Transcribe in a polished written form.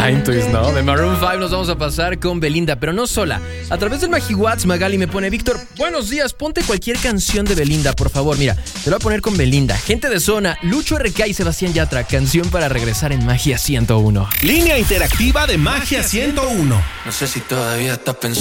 Time Twist, ¿no? De Maroon 5 nos vamos a pasar con Belinda, pero no sola. A través del MagiWhat's, Magali me pone: Víctor, buenos días, ponte cualquier canción de Belinda, por favor. Mira, te lo voy a poner con Belinda, Gente de Zona, Lucho RK y Sebastián Yatra, canción para regresar en Magia 101. Línea interactiva de Magia 101. No sé si todavía estás pensando